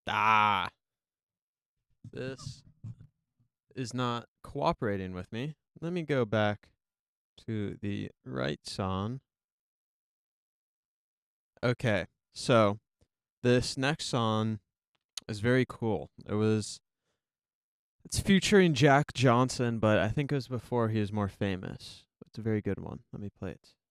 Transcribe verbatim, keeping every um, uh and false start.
Ah, this is not cooperating with me. Let me go back to the right song. Okay, so this next song is very cool. It was it's featuring Jack Johnson, but I think it was before he was more famous. It's a very good one. Let me play it.